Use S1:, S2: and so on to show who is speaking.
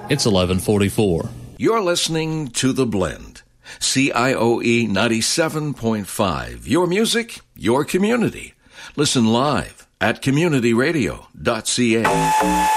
S1: It's 11:44.
S2: You're listening to The Blend. CIOE 97.5. Your music, your community. Listen live at communityradio.ca.